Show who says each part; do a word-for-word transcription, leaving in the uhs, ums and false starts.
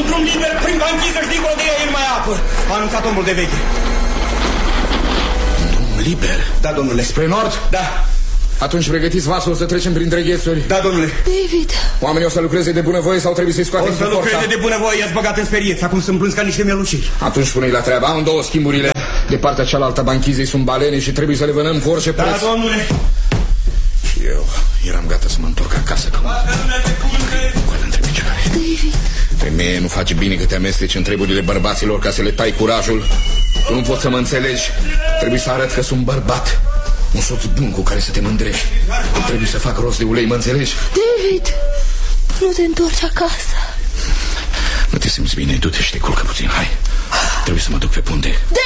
Speaker 1: drum liber prin banchiză și dincolo de ea el mai apă. A anunțat omul de veche.
Speaker 2: Drum liber?
Speaker 1: Da, domnule.
Speaker 2: Spre nord?
Speaker 1: Da.
Speaker 2: Atunci pregătiți vasul să trecem printre ghețuri.
Speaker 1: Da, domnule.
Speaker 3: David.
Speaker 2: Oamenii o să lucreze de bunăvoie sau trebuie să-i scoatem
Speaker 1: cu forța? O să lucreze de bunăvoie, i-ați băgat în speriet. Acum sunt plâns ca niște mielușiri.
Speaker 2: Atunci pune-i la treabă. Am două schimburile. De partea cealaltă banchizei sunt balene și trebuie să le vânăm cu orice preț.
Speaker 1: Da, domnule.
Speaker 2: Și eu eram gata să mă întorc acasă. Coadă între picioare.
Speaker 3: David.
Speaker 2: Femeie, nu face bine că te amesteci în treburile bărbaților ca să le tai curajul. Tu nu poți să mă înțelegi. Trebuie să arăt că sunt bărbat. Un soț bun cu care să te mândrești. Trebuie să fac rost de ulei, mă înțelegi?
Speaker 3: David, nu te întorci acasă.
Speaker 2: Nu te simți bine, du-te și te culcă puțin, hai. Trebuie să mă duc pe punte.